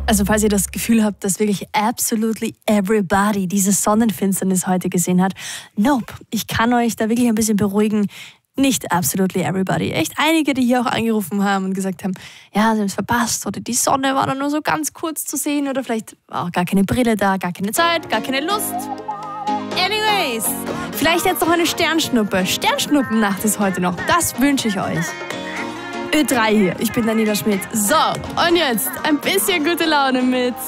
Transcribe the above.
Also falls ihr das Gefühl habt, dass wirklich absolutely everybody diese Sonnenfinsternis heute gesehen hat, nope, ich kann euch da wirklich ein bisschen beruhigen. Nicht absolutely everybody. Echt einige, die hier auch angerufen haben und gesagt haben, ja, sie haben es verpasst oder die Sonne war dann nur so ganz kurz zu sehen oder vielleicht war auch gar keine Brille da, gar keine Zeit, gar keine Lust. Anyways, vielleicht jetzt noch eine Sternschnuppe. Sternschnuppennacht ist heute noch. Das wünsche ich euch. Ö3 hier, ich bin Daniela Schmidt. So, und jetzt ein bisschen gute Laune mit